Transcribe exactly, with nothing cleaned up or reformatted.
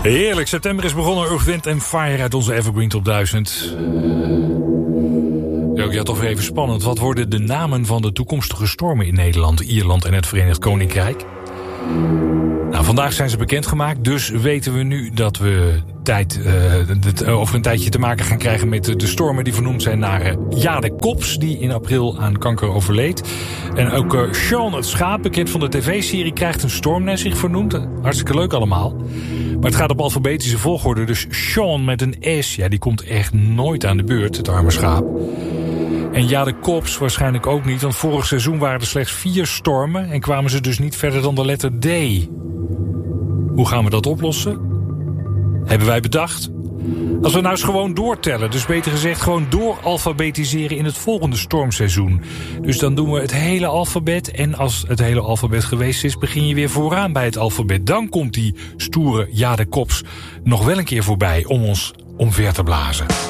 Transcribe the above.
Heerlijk, september is begonnen. Earth, Wind and Fire uit onze Evergreen Top duizend. Ja, toch weer even spannend. Wat worden de namen van de toekomstige stormen in Nederland, Ierland en het Verenigd Koninkrijk? Nou, vandaag zijn ze bekendgemaakt, dus weten we nu dat we tijd, uh, het, uh, over een tijdje te maken gaan krijgen met de, de stormen die vernoemd zijn naar uh, Jade Kops, die in april aan kanker overleed. En ook uh, Sean het schaap, bekend van de tv-serie, krijgt een storm naar zich vernoemd. Hartstikke leuk allemaal. Maar het gaat op alfabetische volgorde, dus Sean met een S, ja, die komt echt nooit aan de beurt, het arme schaap. En Jade Kops waarschijnlijk ook niet, want vorig seizoen waren er slechts vier stormen en kwamen ze dus niet verder dan de letter D. Hoe gaan we dat oplossen? Hebben wij bedacht. Als we nou eens gewoon doortellen, dus beter gezegd gewoon dooralfabetiseren in het volgende stormseizoen. Dus dan doen we het hele alfabet en als het hele alfabet geweest is, begin je weer vooraan bij het alfabet. Dan komt die stoere Jade Kops nog wel een keer voorbij om ons omver te blazen.